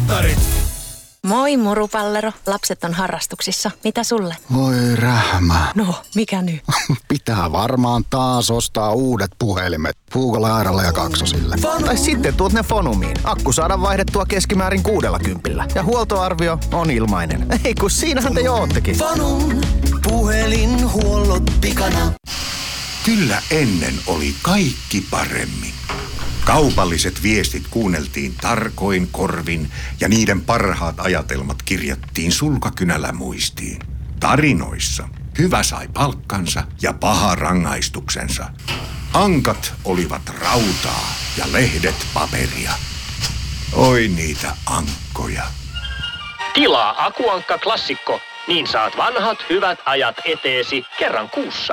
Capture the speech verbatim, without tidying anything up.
Mittarit. Moi murupallero. Lapset on harrastuksissa. Mitä sulle? Voi rähmä. No, mikä nyt? Pitää varmaan taas ostaa uudet puhelimet. Puukolla, Airalla ja Kaksosille. Tai sitten tuot ne Fonumiin. Akku saadaan vaihdettua keskimäärin kuudella kympillä. Ja huoltoarvio on ilmainen. Ei kun siinähän te jo oottekin. Fonum. Puhelinhuollot pikana. Kyllä ennen oli kaikki paremmin. Kaupalliset viestit kuunneltiin tarkoin korvin ja niiden parhaat ajatelmat kirjattiin sulkakynällä muistiin. Tarinoissa hyvä sai palkkansa ja paha rangaistuksensa. Ankat olivat rautaa ja lehdet paperia. Oi niitä ankkoja. Tilaa Akuankka Klassikko, niin saat vanhat hyvät ajat eteesi kerran kuussa.